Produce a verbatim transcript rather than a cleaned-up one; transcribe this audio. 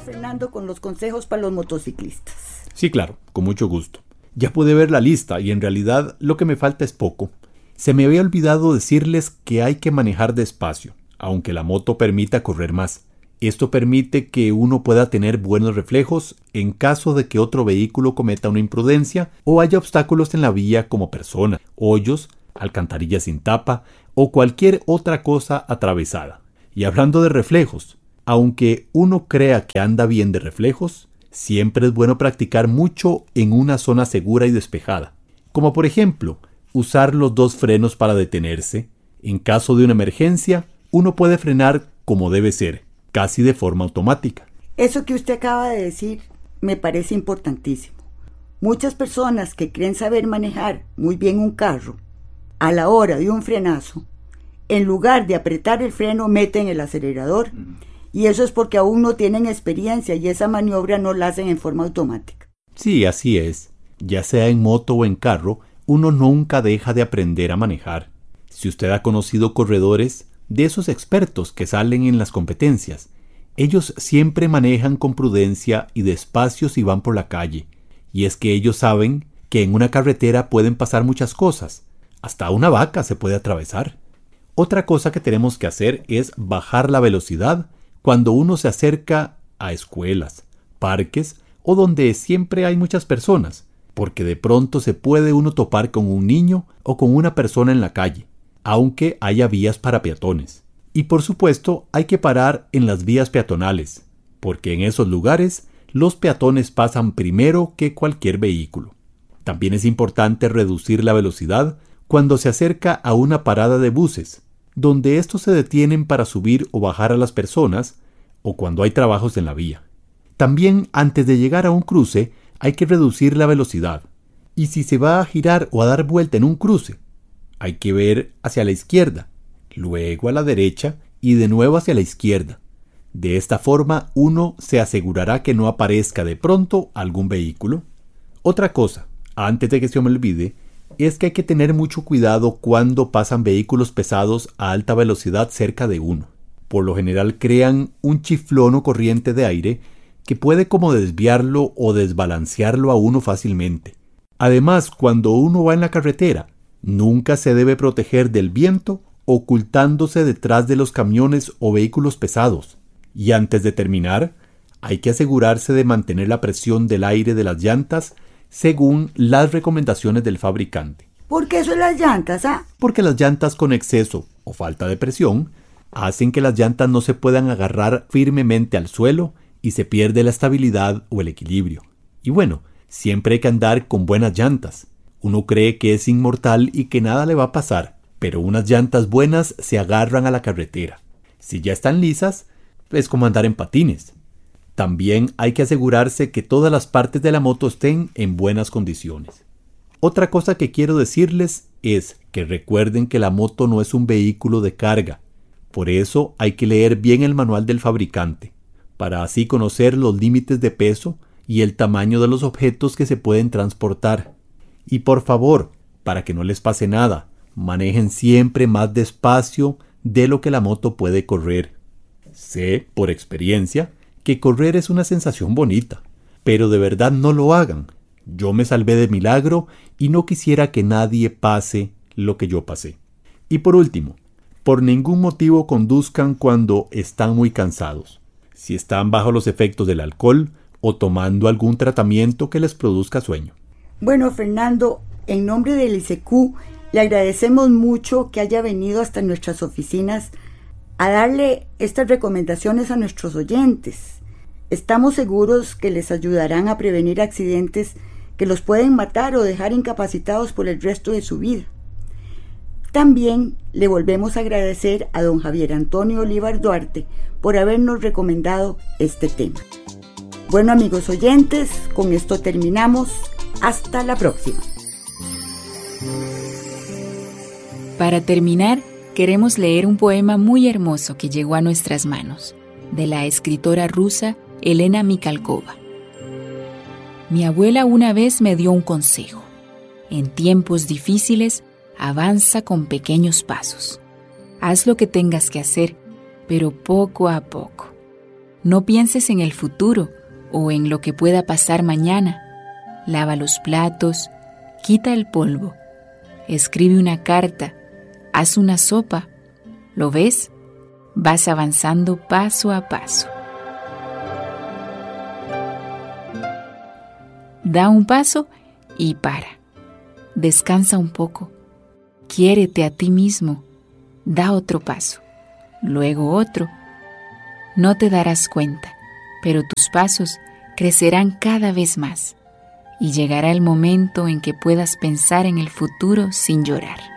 Fernando, con los consejos para los motociclistas. Sí, claro, con mucho gusto. Ya pude ver la lista y en realidad lo que me falta es poco. Se me había olvidado decirles que hay que manejar despacio, aunque la moto permita correr más. Esto permite que uno pueda tener buenos reflejos en caso de que otro vehículo cometa una imprudencia o haya obstáculos en la vía como personas, hoyos, alcantarillas sin tapa o cualquier otra cosa atravesada. Y hablando de reflejos, aunque uno crea que anda bien de reflejos, siempre es bueno practicar mucho en una zona segura y despejada. Como por ejemplo, usar los dos frenos para detenerse. En caso de una emergencia, uno puede frenar como debe ser, casi de forma automática. Eso que usted acaba de decir me parece importantísimo. Muchas personas que creen saber manejar muy bien un carro, a la hora de un frenazo, en lugar de apretar el freno, meten el acelerador. Mm. Y eso es porque aún no tienen experiencia y esa maniobra no la hacen en forma automática. Sí, así es. Ya sea en moto o en carro, uno nunca deja de aprender a manejar. Si usted ha conocido corredores, de esos expertos que salen en las competencias, ellos siempre manejan con prudencia y despacio si van por la calle. Y es que ellos saben que en una carretera pueden pasar muchas cosas. Hasta una vaca se puede atravesar. Otra cosa que tenemos que hacer es bajar la velocidad cuando uno se acerca a escuelas, parques o donde siempre hay muchas personas, porque de pronto se puede uno topar con un niño o con una persona en la calle, aunque haya vías para peatones. Y por supuesto hay que parar en las vías peatonales, porque en esos lugares los peatones pasan primero que cualquier vehículo. También es importante reducir la velocidad cuando se acerca a una parada de buses, donde estos se detienen para subir o bajar a las personas, o cuando hay trabajos en la vía. También antes de llegar a un cruce hay que reducir la velocidad, y si se va a girar o a dar vuelta en un cruce, hay que ver hacia la izquierda, luego a la derecha y de nuevo hacia la izquierda. De esta forma uno se asegurará que no aparezca de pronto algún vehículo. Otra cosa, antes de que se me olvide, es que hay que tener mucho cuidado cuando pasan vehículos pesados a alta velocidad cerca de uno. Por lo general crean un chiflón o corriente de aire que puede como desviarlo o desbalancearlo a uno fácilmente. Además, cuando uno va en la carretera, nunca se debe proteger del viento ocultándose detrás de los camiones o vehículos pesados. Y antes de terminar, hay que asegurarse de mantener la presión del aire de las llantas según las recomendaciones del fabricante. ¿Por qué son las llantas, ah? Porque las llantas con exceso o falta de presión hacen que las llantas no se puedan agarrar firmemente al suelo y se pierde la estabilidad o el equilibrio. Y bueno, siempre hay que andar con buenas llantas. Uno cree que es inmortal y que nada le va a pasar, pero unas llantas buenas se agarran a la carretera. Si ya están lisas, es como andar en patines. También hay que asegurarse que todas las partes de la moto estén en buenas condiciones. Otra cosa que quiero decirles es que recuerden que la moto no es un vehículo de carga. Por eso hay que leer bien el manual del fabricante, para así conocer los límites de peso y el tamaño de los objetos que se pueden transportar. Y por favor, para que no les pase nada, manejen siempre más despacio de lo que la moto puede correr. Sé, por experiencia, que correr es una sensación bonita, pero de verdad no lo hagan. Yo me salvé de milagro y no quisiera que nadie pase lo que yo pasé. Y por último, por ningún motivo conduzcan cuando están muy cansados, si están bajo los efectos del alcohol o tomando algún tratamiento que les produzca sueño. Bueno, Fernando, en nombre del I C Q, le agradecemos mucho que haya venido hasta nuestras oficinas a darle estas recomendaciones a nuestros oyentes. Estamos seguros que les ayudarán a prevenir accidentes que los pueden matar o dejar incapacitados por el resto de su vida. También le volvemos a agradecer a don Javier Antonio Olivar Duarte por habernos recomendado este tema. Bueno, amigos oyentes, con esto terminamos. Hasta la próxima. Para terminar, queremos leer un poema muy hermoso que llegó a nuestras manos, de la escritora rusa Elena Mikhalkova. Mi abuela una vez me dio un consejo. En tiempos difíciles, avanza con pequeños pasos. Haz lo que tengas que hacer, pero poco a poco. No pienses en el futuro o en lo que pueda pasar mañana. Lava los platos, quita el polvo, escribe una carta, haz una sopa. ¿Lo ves? Vas avanzando paso a paso. Da un paso y para. Descansa un poco. Quiérete a ti mismo. Da otro paso, luego otro. No te darás cuenta, pero tus pasos crecerán cada vez más y llegará el momento en que puedas pensar en el futuro sin llorar.